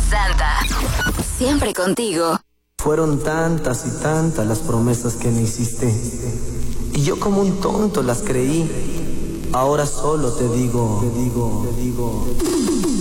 Santa. Siempre contigo. Fueron tantas y tantas las promesas que me hiciste, y yo como un tonto las creí. Ahora solo te digo.